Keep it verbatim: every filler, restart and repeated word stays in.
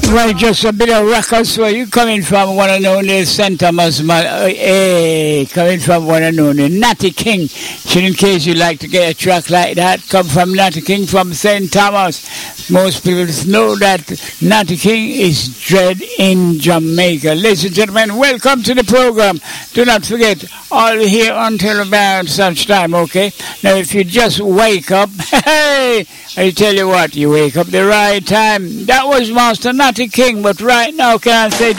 Well, just a bit of records where you coming from, one and only Saint Thomas, man. Uh, hey, coming from one and only Natty King. Should in case you like to get a track like that, come from Natty King from Saint Thomas. Most people know that Natty King is dread in Jamaica. Ladies and gentlemen, welcome to the program. Do not forget, all here until about such time, okay? Now, if you just wake up, hey, I tell you what, you wake up the right time. That was Master Natty King, but right now, can I say